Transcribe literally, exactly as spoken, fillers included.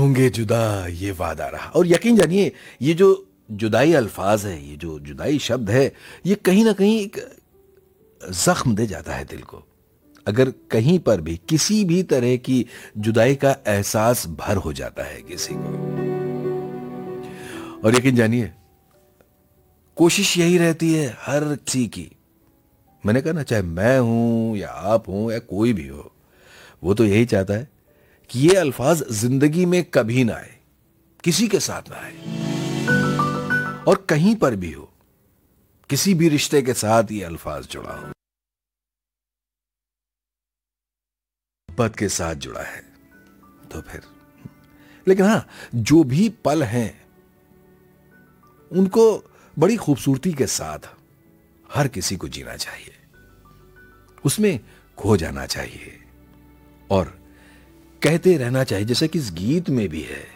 होंगे जुदा ये वादा रहा। और यकीन जानिए ये जो जुदाई अल्फाज है, ये जो जुदाई शब्द है, ये कहीं ना कहीं एक जख्म दे जाता है दिल को। अगर कहीं पर भी किसी भी तरह की जुदाई का एहसास भर हो जाता है किसी को, और यकीन जानिए कोशिश यही रहती है हर किसी की, मैंने कहा ना, चाहे मैं हूं या आप हूं या कोई भी हो, वो तो यही चाहता है कि ये अल्फाज जिंदगी में कभी ना आए, किसी के साथ ना आए, और कहीं पर भी हो, किसी भी रिश्ते के साथ ये अल्फाज जुड़ा हो, मोहब्बत के साथ जुड़ा है तो फिर। लेकिन हां, जो भी पल हैं उनको बड़ी खूबसूरती के साथ हर किसी को जीना चाहिए, उसमें खो जाना चाहिए और कहते रहना चाहिए, जैसे कि इस गीत में भी है